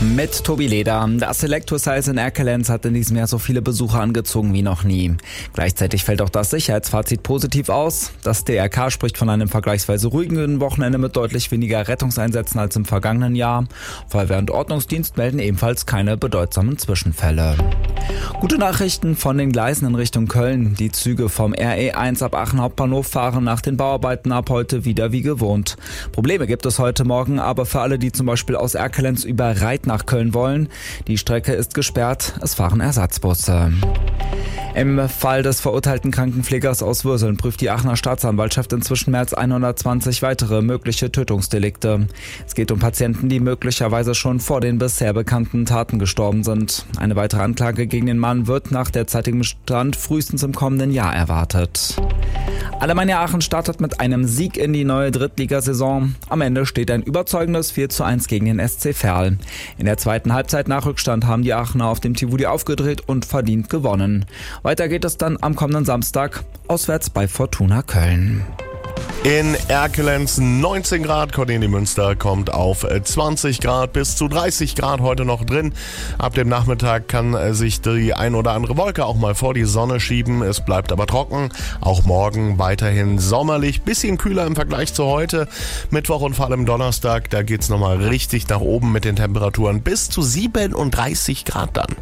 Mit Tobi Leder. Das Electrosize in Erkelenz hat in diesem Jahr so viele Besucher angezogen wie noch nie. Gleichzeitig fällt auch das Sicherheitsfazit positiv aus. Das DRK spricht von einem vergleichsweise ruhigen Wochenende mit deutlich weniger Rettungseinsätzen als im vergangenen Jahr. Feuerwehr und Ordnungsdienst melden ebenfalls keine bedeutsamen Zwischenfälle. Gute Nachrichten von den Gleisen in Richtung Köln. Die Züge vom RE1 ab Aachen Hauptbahnhof fahren nach den Bauarbeiten ab heute wieder wie gewohnt. Probleme gibt es heute Morgen, aber für alle, die zum Beispiel aus Erkelenz über Reit nach Köln wollen. Die Strecke ist gesperrt, es fahren Ersatzbusse. Im Fall des verurteilten Krankenpflegers aus Würseln prüft die Aachener Staatsanwaltschaft inzwischen mehr als 120 weitere mögliche Tötungsdelikte. Es geht um Patienten, die möglicherweise schon vor den bisher bekannten Taten gestorben sind. Eine weitere Anklage gegen den Mann wird nach derzeitigem Stand frühestens im kommenden Jahr erwartet. Alemannia Aachen startet mit einem Sieg in die neue Drittligasaison. Am Ende steht ein überzeugendes 4:1 gegen den SC Verl. In der zweiten Halbzeit nach Rückstand haben die Aachener auf dem Tivoli aufgedreht und verdient gewonnen. Weiter geht es dann am kommenden Samstag auswärts bei Fortuna Köln. In Erkelenz 19 Grad, Cornelie Münster kommt auf 20 Grad, bis zu 30 Grad heute noch drin. Ab dem Nachmittag kann sich die ein oder andere Wolke auch mal vor die Sonne schieben. Es bleibt aber trocken, auch morgen weiterhin sommerlich, bisschen kühler im Vergleich zu heute. Mittwoch und vor allem Donnerstag, da geht's nochmal richtig nach oben mit den Temperaturen bis zu 37 Grad dann.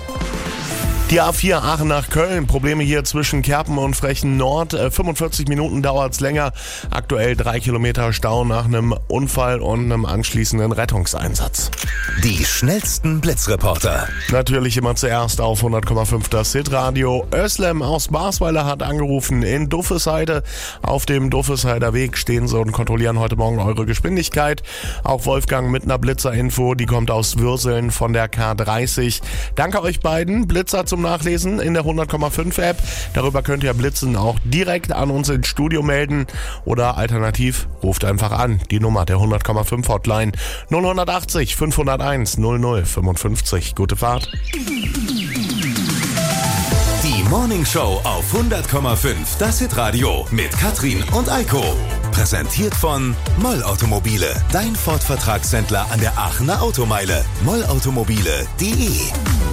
Die A4 Aachen nach Köln, Probleme hier zwischen Kerpen und Frechen Nord. 45 Minuten dauert's länger. Aktuell 3 Kilometer Stau nach einem Unfall und einem anschließenden Rettungseinsatz. Die schnellsten Blitzreporter. Natürlich immer zuerst auf 100,5 das Hitradio. Özlem aus Basweiler hat angerufen in Duffesheide. Auf dem Duffesheider Weg stehen sie und kontrollieren heute Morgen eure Geschwindigkeit. Auch Wolfgang mit einer Blitzerinfo, die kommt aus Würseln von der K30. Danke euch beiden. Blitzer zum Nachlesen in der 100,5 App. Darüber könnt ihr Blitzen auch direkt an uns ins Studio melden oder alternativ ruft einfach an. Die Nummer der 100,5 Hotline 0180 501 0055. Gute Fahrt. Die Morning Show auf 100,5 das Hitradio mit Katrin und Eiko. Präsentiert von Moll Automobile, dein Ford-Vertragshändler an der Aachener Automeile. mollautomobile.de